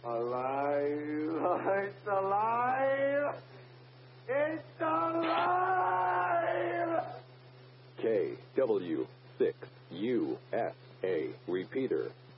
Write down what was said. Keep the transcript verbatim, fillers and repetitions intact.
Alive! It's alive! It's alive! K W six U S A. Repeater.